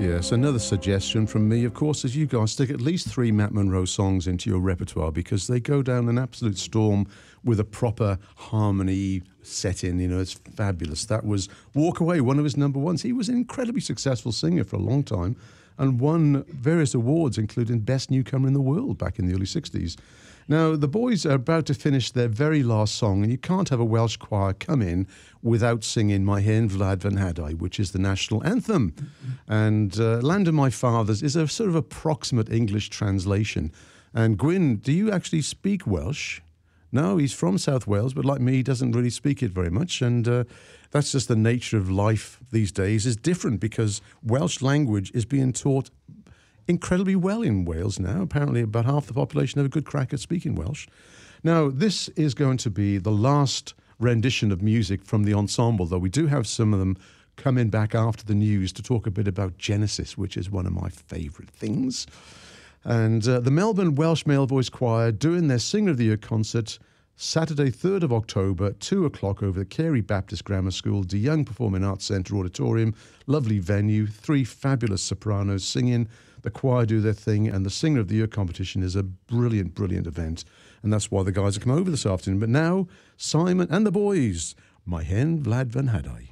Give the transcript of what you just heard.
Yes, another suggestion from me, of course, is you guys stick at least 3 Matt Monro songs into your repertoire because they go down an absolute storm with a proper harmony set in. You know, it's fabulous. That was Walk Away, one of his number ones. He was an incredibly successful singer for a long time and won various awards, including Best Newcomer in the World back in the early 60s. Now, the boys are about to finish their very last song, and you can't have a Welsh choir come in without singing My Hen Vlad Van Hadai, which is the national anthem. And Land of My Fathers is a sort of approximate English translation. And Gwyn, do you actually speak Welsh? No, he's from South Wales, but like me, he doesn't really speak it very much. And that's just the nature of life these days is different because Welsh language is being taught incredibly well in Wales now. Apparently about half the population have a good crack at speaking Welsh. Now, this is going to be the last rendition of music from the ensemble, though we do have some of them coming back after the news to talk a bit about Genesis, which is one of my favourite things. And the Melbourne Welsh Male Voice Choir doing their Singer of the Year concert Saturday, 3rd of October, 2 o'clock over the Carey Baptist Grammar School, De Young Performing Arts Centre Auditorium. Lovely venue, 3 fabulous sopranos singing. The choir do their thing, and the Singer of the Year competition is a brilliant, brilliant event. And that's why the guys have come over this afternoon. But now, Simon and the boys, My Hen Vlad Van Hadai.